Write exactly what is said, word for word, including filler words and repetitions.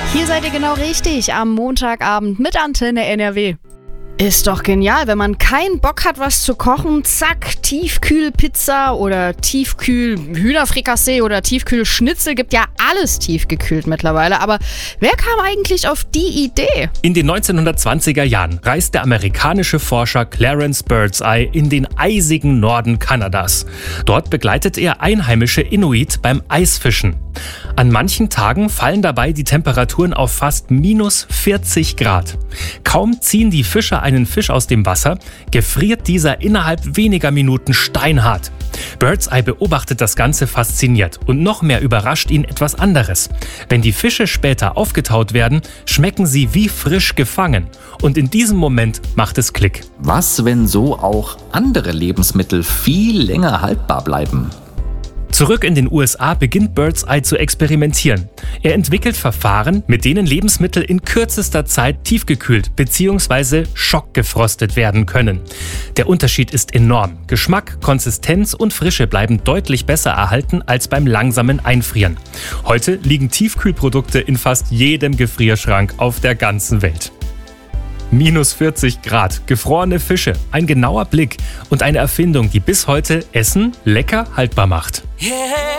Hier seid ihr genau richtig am Montagabend mit Antenne N R W. Ist doch genial, wenn man keinen Bock hat, was zu kochen, zack, Tiefkühlpizza oder Tiefkühl-Hühnerfrikassee oder Tiefkühlschnitzel, gibt ja alles tiefgekühlt mittlerweile. Aber wer kam eigentlich auf die Idee? In den neunzehnhundertzwanziger Jahren reist der amerikanische Forscher Clarence Birdseye in den eisigen Norden Kanadas. Dort begleitet er einheimische Inuit beim Eisfischen. An manchen Tagen fallen dabei die Temperaturen auf fast minus vierzig Grad. Kaum ziehen die Fischer einen Fisch aus dem Wasser, gefriert dieser innerhalb weniger Minuten steinhart. Birdseye beobachtet das Ganze fasziniert und noch mehr überrascht ihn etwas anderes. Wenn die Fische später aufgetaut werden, schmecken sie wie frisch gefangen. Und in diesem Moment macht es Klick. Was, wenn so auch andere Lebensmittel viel länger haltbar bleiben? Zurück in den U S A beginnt Birdseye zu experimentieren. Er entwickelt Verfahren, mit denen Lebensmittel in kürzester Zeit tiefgekühlt bzw. schockgefrostet werden können. Der Unterschied ist enorm. Geschmack, Konsistenz und Frische bleiben deutlich besser erhalten als beim langsamen Einfrieren. Heute liegen Tiefkühlprodukte in fast jedem Gefrierschrank auf der ganzen Welt. Minus vierzig Grad, gefrorene Fische, ein genauer Blick und eine Erfindung, die bis heute Essen lecker haltbar macht. Yeah.